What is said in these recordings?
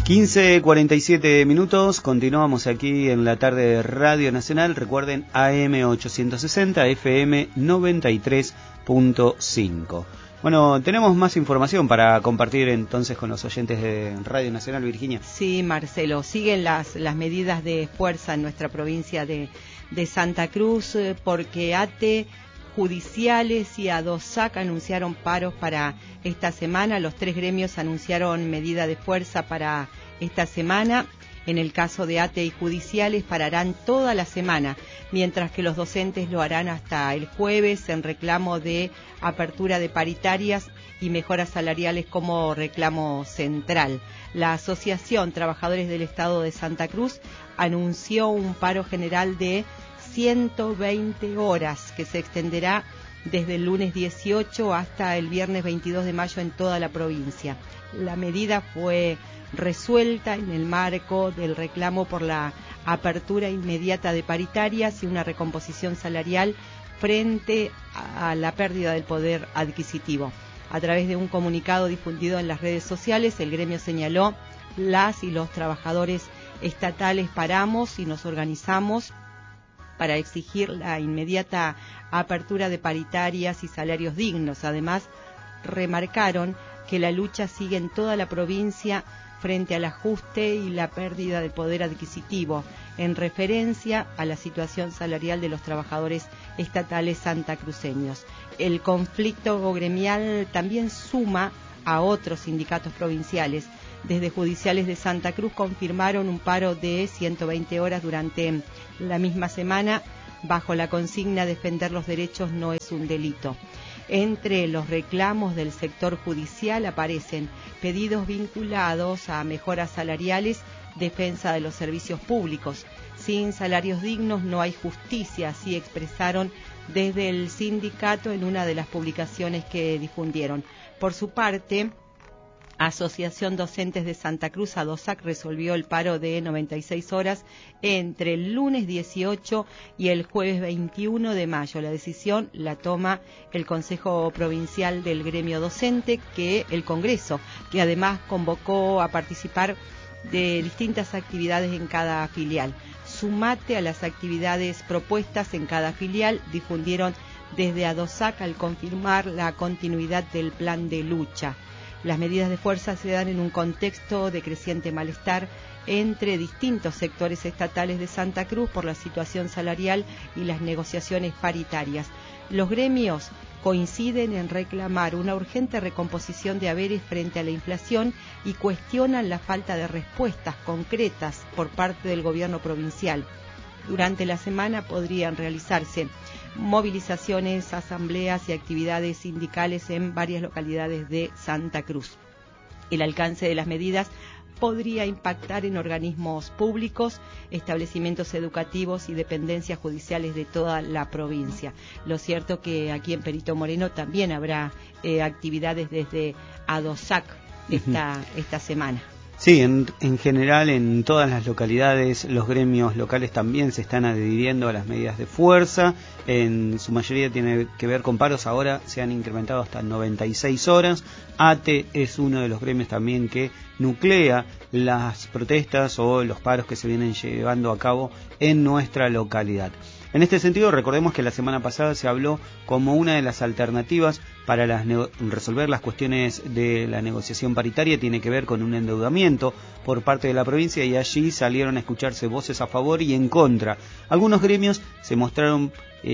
15:47, continuamos aquí en la tarde de Radio Nacional. Recuerden, AM 860, FM 93.5. Bueno, tenemos más información para compartir entonces con los oyentes de Radio Nacional, Virginia. Sí, Marcelo, siguen las medidas de fuerza en nuestra provincia de Santa Cruz, porque ATE, judiciales y ADOSAC anunciaron paros para esta semana. Los tres gremios anunciaron medida de fuerza para esta semana. En el caso de ATE y judiciales pararán toda la semana, mientras que los docentes lo harán hasta el jueves en reclamo de apertura de paritarias y mejoras salariales como reclamo central. La Asociación Trabajadores del Estado de Santa Cruz anunció un paro general de 120 horas que se extenderá desde el lunes 18 hasta el viernes 22 de mayo en toda la provincia. La medida fue resuelta en el marco del reclamo por la apertura inmediata de paritarias y una recomposición salarial frente a la pérdida del poder adquisitivo. A través de un comunicado difundido en las redes sociales, el gremio señaló: las y los trabajadores estatales paramos y nos organizamos para exigir la inmediata apertura de paritarias y salarios dignos. Además, remarcaron que la lucha sigue en toda la provincia frente al ajuste y la pérdida de poder adquisitivo, en referencia a la situación salarial de los trabajadores estatales santacruceños. El conflicto gremial también suma a otros sindicatos provinciales. Desde judiciales de Santa Cruz confirmaron un paro de 120 horas durante la misma semana, bajo la consigna defender los derechos no es un delito. Entre los reclamos del sector judicial aparecen pedidos vinculados a mejoras salariales, defensa de los servicios públicos. Sin salarios dignos no hay justicia, así expresaron desde el sindicato en una de las publicaciones que difundieron. Por su parte, Asociación Docentes de Santa Cruz, ADOSAC, resolvió el paro de 96 horas entre el lunes 18 y el jueves 21 de mayo. La decisión la toma el Consejo Provincial del Gremio Docente, el Congreso, que además convocó a participar de distintas actividades en cada filial. Sumate a las actividades propuestas en cada filial, difundieron desde ADOSAC al confirmar la continuidad del plan de lucha. Las medidas de fuerza se dan en un contexto de creciente malestar entre distintos sectores estatales de Santa Cruz por la situación salarial y las negociaciones paritarias. Los gremios coinciden en reclamar una urgente recomposición de haberes frente a la inflación y cuestionan la falta de respuestas concretas por parte del gobierno provincial. Durante la semana podrían realizarse movilizaciones, asambleas y actividades sindicales en varias localidades de Santa Cruz. El alcance de las medidas podría impactar en organismos públicos, establecimientos educativos y dependencias judiciales de toda la provincia. Lo cierto que aquí en Perito Moreno también habrá actividades desde ADOSAC esta semana. Sí, en general en todas las localidades los gremios locales también se están adhiriendo a las medidas de fuerza. En su mayoría tiene que ver con paros, ahora se han incrementado hasta 96 horas. ATE es uno de los gremios también que nuclea las protestas o los paros que se vienen llevando a cabo en nuestra localidad. En este sentido, recordemos que la semana pasada se habló como una de las alternativas para resolver las cuestiones de la negociación paritaria, tiene que ver con un endeudamiento por parte de la provincia, y allí salieron a escucharse voces a favor y en contra. Algunos gremios se mostraron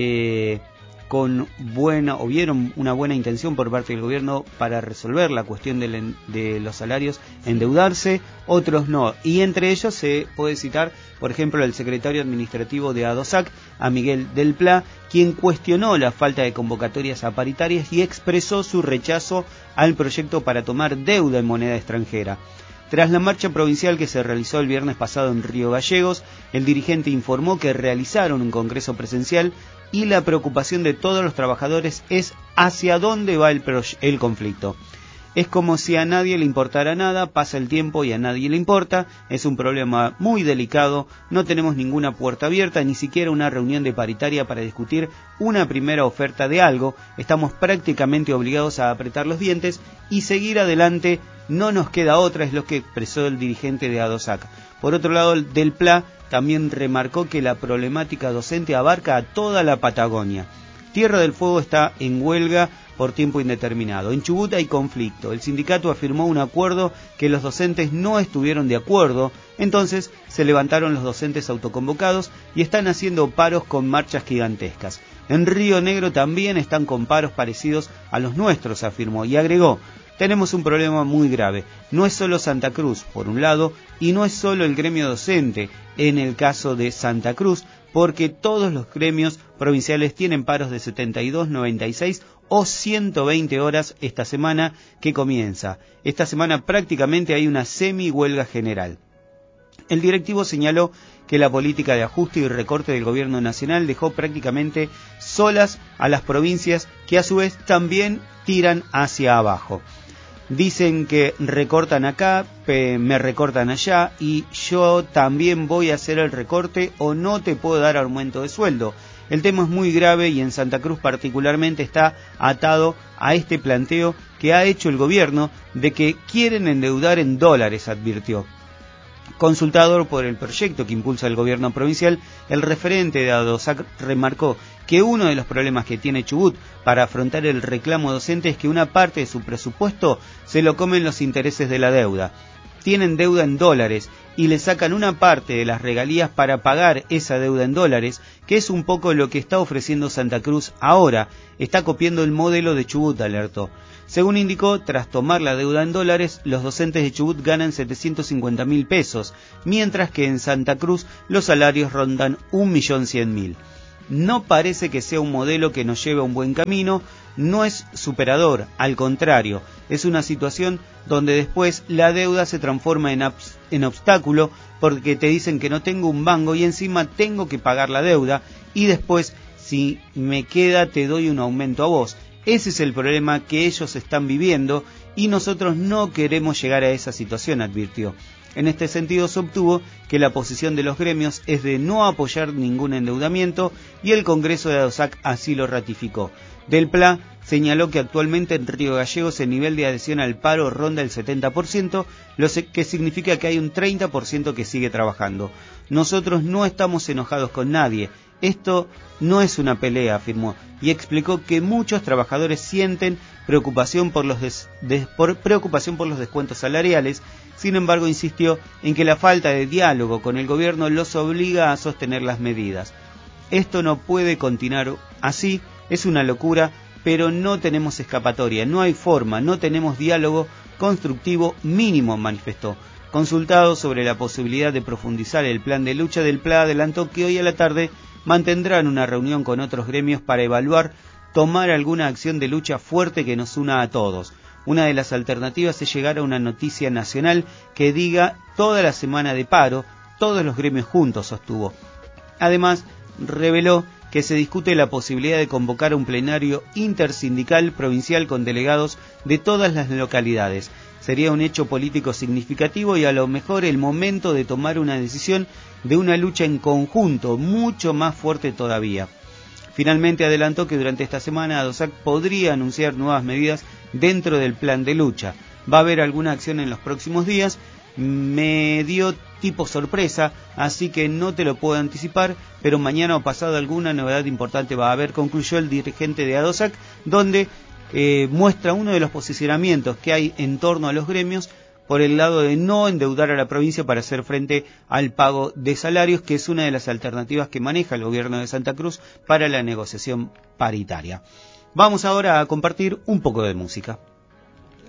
vieron una buena intención por parte del gobierno para resolver la cuestión de los salarios, endeudarse, otros no, y entre ellos se puede citar, por ejemplo, al secretario administrativo de ADOSAC, a Miguel del Pla, quien cuestionó la falta de convocatorias a paritarias y expresó su rechazo al proyecto para tomar deuda en moneda extranjera. Tras la marcha provincial que se realizó el viernes pasado en Río Gallegos, el dirigente informó que realizaron un congreso presencial y la preocupación de todos los trabajadores es hacia dónde va el conflicto. Es como si a nadie le importara nada, pasa el tiempo y a nadie le importa, es un problema muy delicado, no tenemos ninguna puerta abierta, ni siquiera una reunión de paritaria para discutir una primera oferta de algo, estamos prácticamente obligados a apretar los dientes y seguir adelante, no nos queda otra, es lo que expresó el dirigente de ADOSAC. Por otro lado, del PLA también remarcó que la problemática docente abarca a toda la Patagonia. Tierra del Fuego está en huelga por tiempo indeterminado. En Chubut hay conflicto. El sindicato afirmó un acuerdo que los docentes no estuvieron de acuerdo, entonces se levantaron los docentes autoconvocados y están haciendo paros con marchas gigantescas. En Río Negro también están con paros parecidos a los nuestros, afirmó, y agregó: tenemos un problema muy grave. No es solo Santa Cruz, por un lado, y no es solo el gremio docente, en el caso de Santa Cruz, porque todos los gremios provinciales tienen paros de 72, 96 o 120 horas esta semana que comienza. Esta semana prácticamente hay una semi-huelga general. El directivo señaló que la política de ajuste y recorte del gobierno nacional dejó prácticamente solas a las provincias, que a su vez también tiran hacia abajo. Dicen que recortan acá, me recortan allá y yo también voy a hacer el recorte o no te puedo dar aumento de sueldo. El tema es muy grave y en Santa Cruz particularmente está atado a este planteo que ha hecho el gobierno de que quieren endeudar en dólares, advirtió. Consultado por el proyecto que impulsa el gobierno provincial, el referente de ADOSAC remarcó que uno de los problemas que tiene Chubut para afrontar el reclamo docente es que una parte de su presupuesto se lo comen los intereses de la deuda. Tienen deuda en dólares y le sacan una parte de las regalías para pagar esa deuda en dólares, que es un poco lo que está ofreciendo Santa Cruz ahora. Está copiando el modelo de Chubut, alertó. Según indicó, tras tomar la deuda en dólares, los docentes de Chubut ganan 750.000 pesos, mientras que en Santa Cruz los salarios rondan 1.100.000. No parece que sea un modelo que nos lleve a un buen camino, no es superador, al contrario, es una situación donde después la deuda se transforma en obstáculo, porque te dicen que no tengo un mango y encima tengo que pagar la deuda, y después, si me queda, te doy un aumento a vos. Ese es el problema que ellos están viviendo y nosotros no queremos llegar a esa situación, advirtió. En este sentido se obtuvo que la posición de los gremios es de no apoyar ningún endeudamiento y el Congreso de ADOSAC así lo ratificó. Del PLA señaló que actualmente en Río Gallegos el nivel de adhesión al paro ronda el 70%, lo que significa que hay un 30% que sigue trabajando. Nosotros no estamos enojados con nadie. Esto no es una pelea, afirmó, y explicó que muchos trabajadores sienten preocupación por los descuentos salariales. Sin embargo, insistió en que la falta de diálogo con el gobierno los obliga a sostener las medidas. Esto no puede continuar así, es una locura, pero no tenemos escapatoria, no hay forma, no tenemos diálogo constructivo mínimo, manifestó. Consultado sobre la posibilidad de profundizar el plan de lucha, del PLA adelantó que hoy a la tarde mantendrán una reunión con otros gremios para evaluar, tomar alguna acción de lucha fuerte que nos una a todos. Una de las alternativas es llegar a una noticia nacional que diga toda la semana de paro, todos los gremios juntos, sostuvo. Además, reveló que se discute la posibilidad de convocar un plenario intersindical provincial con delegados de todas las localidades. Sería un hecho político significativo y a lo mejor el momento de tomar una decisión de una lucha en conjunto, mucho más fuerte todavía. Finalmente adelantó que durante esta semana ADOSAC podría anunciar nuevas medidas dentro del plan de lucha. Va a haber alguna acción en los próximos días, me dio tipo sorpresa, así que no te lo puedo anticipar, pero mañana o pasado alguna novedad importante va a haber, concluyó el dirigente de ADOSAC, donde muestra uno de los posicionamientos que hay en torno a los gremios por el lado de no endeudar a la provincia para hacer frente al pago de salarios, que es una de las alternativas que maneja el gobierno de Santa Cruz para la negociación paritaria. Vamos ahora a compartir un poco de música.